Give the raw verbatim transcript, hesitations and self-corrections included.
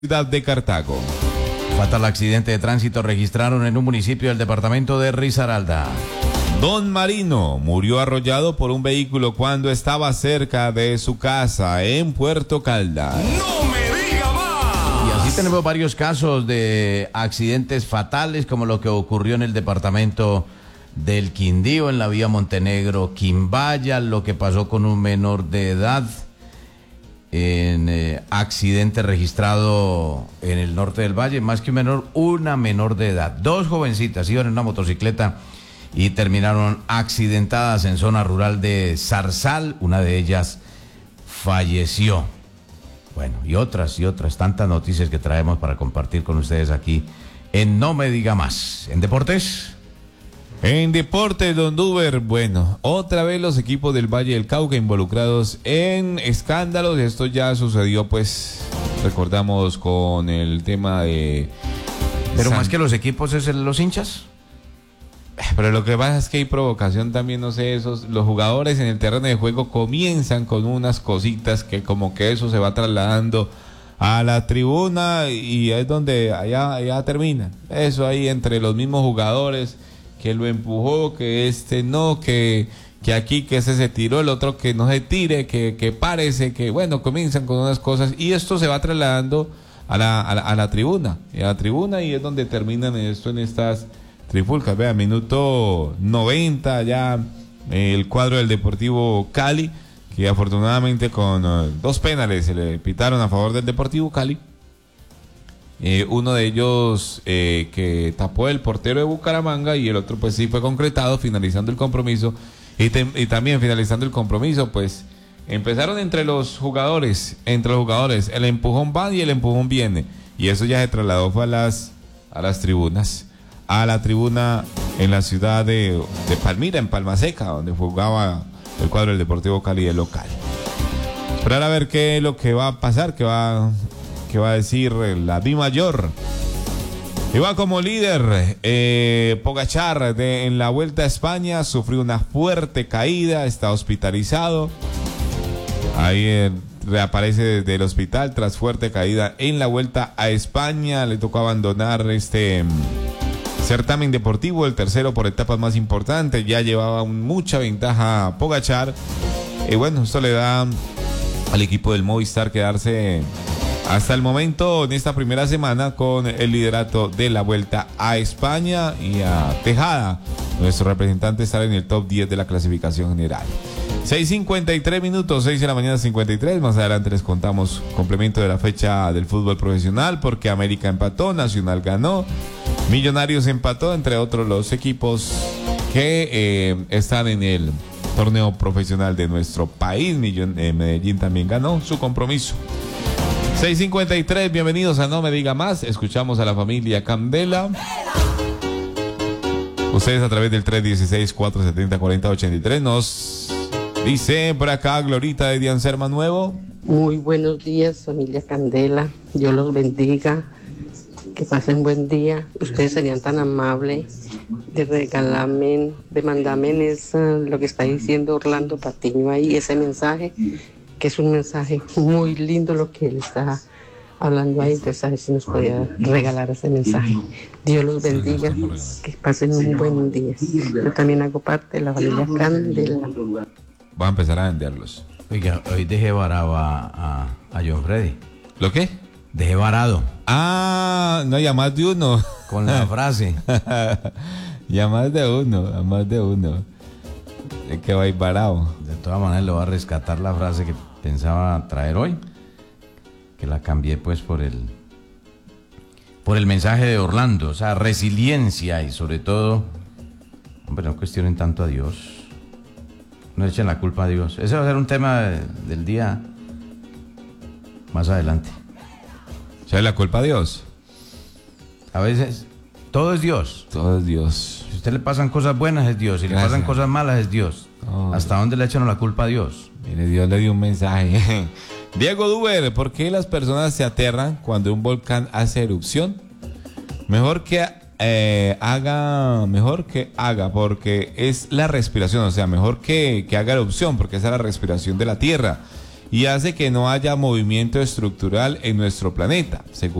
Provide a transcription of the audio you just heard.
ciudad de Cartago. Fatal accidente de tránsito registraron en un municipio del departamento de Risaralda. Don Marino murió arrollado por un vehículo cuando estaba cerca de su casa en Puerto Caldas. ¡No me diga más! Y así tenemos varios casos de accidentes fatales, como lo que ocurrió en el departamento del Quindío, en la vía Montenegro-Quimbaya, lo que pasó con un menor de edad en eh, accidente registrado en el norte del valle, más que un menor, una menor de edad. Dos jovencitas iban en una motocicleta y terminaron accidentadas en zona rural de Zarzal. Una de ellas falleció. Bueno, y otras y otras tantas noticias que traemos para compartir con ustedes aquí en No Me Diga Más. En deportes. En deportes, don Duber, bueno, otra vez los equipos del Valle del Cauca involucrados en escándalos. Esto ya sucedió, pues, recordamos con el tema de... Pero San... más que los equipos es el, los hinchas. Pero lo que pasa es que hay provocación también, no sé, esos, los jugadores en el terreno de juego comienzan con unas cositas que como que eso se va trasladando a la tribuna y es donde allá, allá termina. Eso ahí entre los mismos jugadores, que lo empujó, que este no, que, que aquí que ese se tiró, el otro que no se tire, que, que parece, que bueno, comienzan con unas cosas y esto se va trasladando a la, a la, a la tribuna, y a la tribuna y es donde terminan esto en estas trifulcas. Vea, minuto noventa ya eh, el cuadro del Deportivo Cali, que afortunadamente con uh, dos penales se le pitaron a favor del Deportivo Cali. Eh, uno de ellos eh, que tapó el portero de Bucaramanga y el otro pues sí fue concretado finalizando el compromiso y, te, y también finalizando el compromiso pues empezaron entre los jugadores, entre los jugadores, el empujón va y el empujón viene y eso ya se trasladó fue a las, a las tribunas, a la tribuna en la ciudad de, de Palmira, en Palma Seca, donde jugaba el cuadro del Deportivo Cali del local. Esperar a ver qué es lo que va a pasar, qué va que va a decir la Di Mayor. Y va como líder eh, Pogačar de, en la Vuelta a España, sufrió una fuerte caída, está hospitalizado. Ahí eh, reaparece desde el hospital tras fuerte caída en la Vuelta a España. Le tocó abandonar este certamen deportivo, el tercero por etapas más importantes. Ya llevaba un, mucha ventaja a Pogačar. Y bueno, esto le da al equipo del Movistar quedarse hasta el momento en esta primera semana con el liderato de la Vuelta a España y a Tejada, nuestro representante, estará en el top diez de la clasificación general. seis cincuenta y tres minutos, seis de la mañana cincuenta y tres. Más adelante les contamos complemento de la fecha del fútbol profesional porque América empató, Nacional ganó, Millonarios empató, entre otros los equipos que eh, están en el torneo profesional de nuestro país. Millon, eh, Medellín también ganó su compromiso. seis cincuenta y tres, bienvenidos a No Me Diga Más. Escuchamos a la familia Candela. Ustedes a través del tres uno seis, cuatro siete cero, cuatro cero ocho tres nos dice por acá Glorita de Diancerma Nuevo. Muy buenos días, familia Candela. Dios los bendiga. Que pasen buen día. Ustedes serían tan amables de regalarme, de mandarme esa, lo que está diciendo Orlando Patiño ahí, ese mensaje, que es un mensaje muy lindo lo que él está hablando ahí. Entonces a ver si nos podía regalar ese mensaje. Dios los bendiga, que pasen un buen día. Yo también hago parte de la familia Candela. Va a empezar a venderlos. Oiga, hoy dejé varado a, a, a John Freddy. ¿Lo qué? Dejé varado. Ah, no, ya más de uno. Con la frase. Ya más de uno, a más de uno. Es que va a ir varado. De todas maneras le voy a rescatar la frase que pensaba traer hoy, que la cambié pues por el por el mensaje de Orlando, o sea, resiliencia y sobre todo, hombre, no cuestionen tanto a Dios, no echen la culpa a Dios. Ese va a ser un tema de, del día más adelante. ¿Sabe la culpa a Dios? A veces todo es Dios. Todo es Dios. Si a usted le pasan cosas buenas es Dios, si Gracias. Le pasan cosas malas es Dios. Oh. ¿Hasta dónde le echan la culpa a Dios? Mire, Dios le dio un mensaje. Diego Duber, ¿por qué las personas se aterran cuando un volcán hace erupción? Mejor que eh, haga, mejor que haga, porque es la respiración, o sea, mejor que, que haga erupción, porque esa es la respiración de la tierra. y hace que no haya movimiento estructural en nuestro planeta, según